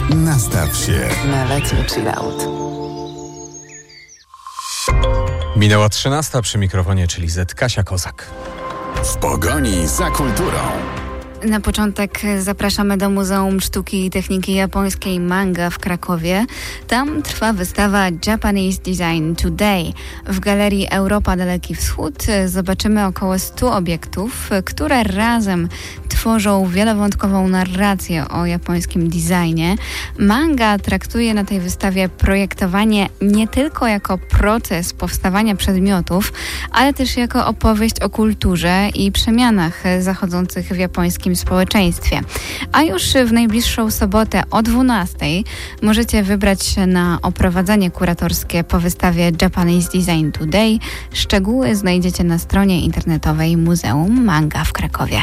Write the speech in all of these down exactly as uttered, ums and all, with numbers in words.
Nastaw się na letni chillout. Minęła trzynasta, przy mikrofonie, czyli Z. Kasia Kozak. w pogoni za kulturą. Na początek zapraszamy do Muzeum Sztuki i Techniki Japońskiej Manga w Krakowie. Tam trwa wystawa Japanese Design Today. W Galerii Europa Daleki Wschód zobaczymy około stu obiektów, które razem tworzą wielowątkową narrację o japońskim designie. Manga traktuje na tej wystawie projektowanie nie tylko jako proces powstawania przedmiotów, ale też jako opowieść o kulturze i przemianach zachodzących w japońskim społeczeństwie. A już w najbliższą sobotę o dwunastej możecie wybrać się na oprowadzenie kuratorskie po wystawie Japanese Design Today. Szczegóły znajdziecie na stronie internetowej Muzeum Manga w Krakowie.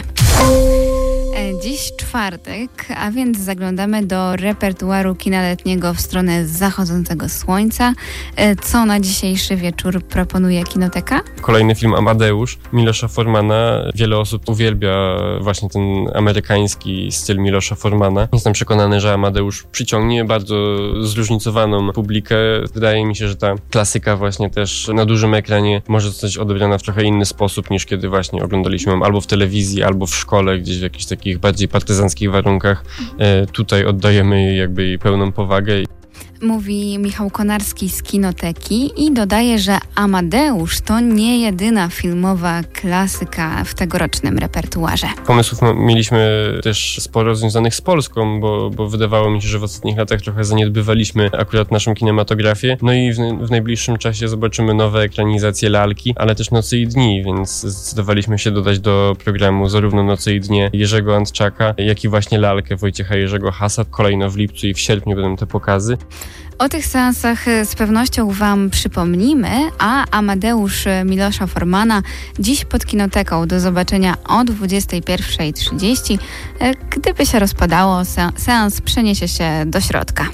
Dziś czwartek, a więc zaglądamy do repertuaru kina letniego w stronę zachodzącego słońca. Co na dzisiejszy wieczór proponuje Kinoteka? Kolejny film Amadeusz Milosza Formana. Wiele osób uwielbia właśnie ten amerykański styl Milosza Formana. Jestem przekonany, że Amadeusz przyciągnie bardzo zróżnicowaną publikę. Wydaje mi się, że ta klasyka właśnie też na dużym ekranie może zostać odebrana w trochę inny sposób, niż kiedy właśnie oglądaliśmy ją albo w telewizji, albo w szkole, gdzieś w jakichś takich bardziej partyzanckich warunkach. E, tutaj oddajemy jej jakby jej pełną powagę. Mówi Michał Konarski z Kinoteki i dodaje, że Amadeusz to nie jedyna filmowa klasyka w tegorocznym repertuarze. Pomysłów mieliśmy też sporo związanych z Polską, bo, bo wydawało mi się, że w ostatnich latach trochę zaniedbywaliśmy akurat naszą kinematografię. No i w, w najbliższym czasie zobaczymy nowe ekranizacje Lalki, ale też Nocy i Dni, więc zdecydowaliśmy się dodać do programu zarówno Noce i Dnie Jerzego Antczaka, jak i właśnie Lalkę Wojciecha Jerzego Hasa. Kolejno w lipcu i w sierpniu będą te pokazy. O tych seansach z pewnością Wam przypomnimy, a Amadeusz Milosza Formana dziś pod Kinoteką do zobaczenia o dwudziestej pierwszej trzydzieści. Gdyby się rozpadało, seans przeniesie się do środka.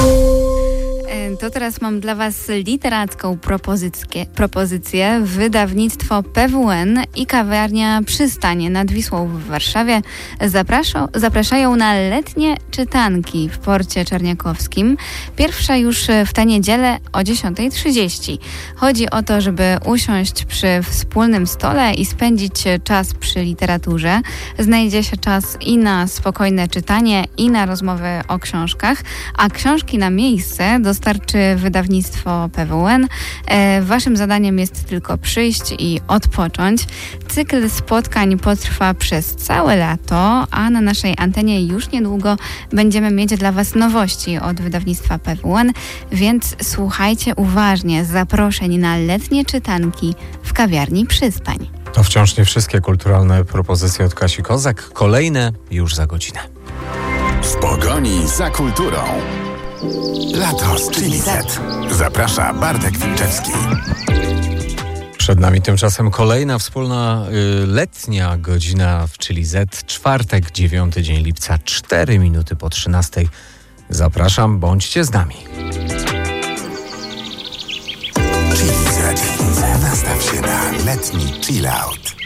To teraz mam dla Was literacką propozycję. propozycję. Wydawnictwo P W N i kawiarnia Przystań nad Wisłą w Warszawie zapraszą, zapraszają na letnie czytanki w Porcie Czerniakowskim. Pierwsza już w tę niedzielę o dziesiątej trzydzieści. Chodzi o to, żeby usiąść przy wspólnym stole i spędzić czas przy literaturze. Znajdzie się czas i na spokojne czytanie, i na rozmowy o książkach, a książki na miejsce dostarczy wydawnictwo P W N. E, waszym zadaniem jest tylko przyjść i odpocząć. Cykl spotkań potrwa przez całe lato, a na naszej antenie już niedługo będziemy mieć dla Was nowości od wydawnictwa P W N, więc słuchajcie uważnie zaproszeń na letnie czytanki w kawiarni Przystań. To wciąż nie wszystkie kulturalne propozycje od Kasi Kozak. Kolejne już za godzinę. W pogoni za kulturą. Lato z Chili Z. Zaprasza Bartek Wilczewski. Przed nami tymczasem kolejna wspólna y, letnia godzina w Chili Z. Czwartek, dziewiąty dzień lipca, cztery minuty po trzynastej. Zapraszam, bądźcie z nami. Chili Z. Nastaw się na letni chillout.